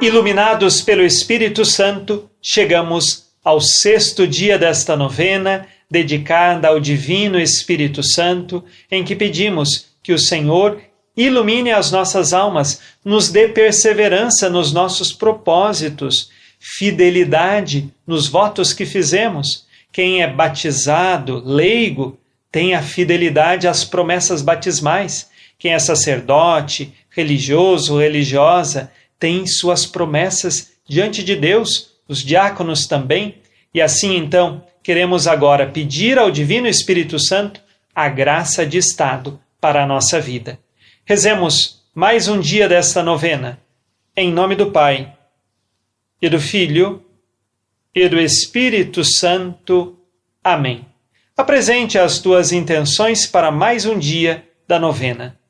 Iluminados pelo Espírito Santo, chegamos ao 6º dia desta novena, dedicada ao Divino Espírito Santo, em que pedimos que o Senhor ilumine as nossas almas, nos dê perseverança nos nossos propósitos, fidelidade nos votos que fizemos. Quem é batizado, leigo, tem a fidelidade às promessas batismais. Quem é sacerdote, religioso, religiosa, tem suas promessas diante de Deus, os diáconos também. E assim, então, queremos agora pedir ao Divino Espírito Santo a graça de estado para a nossa vida. Rezemos mais um dia desta novena. Em nome do Pai, e do Filho, e do Espírito Santo. Amém. Apresente as tuas intenções para mais um dia da novena.